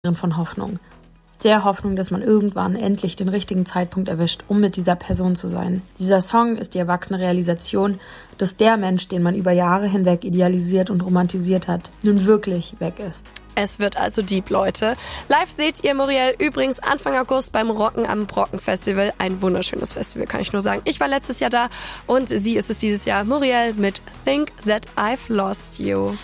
von Hoffnung. Der Hoffnung, dass man irgendwann endlich den richtigen Zeitpunkt erwischt, um mit dieser Person zu sein. Dieser Song ist die erwachsene Realisation, dass der Mensch, den man über Jahre hinweg idealisiert und romantisiert hat, nun wirklich weg ist. Es wird also deep, Leute. Live seht ihr Muriel übrigens Anfang August beim Rocken am Brocken Festival. Ein wunderschönes Festival, kann ich nur sagen. Ich war letztes Jahr da und sie ist es dieses Jahr. Muriel mit Think That I've Lost You.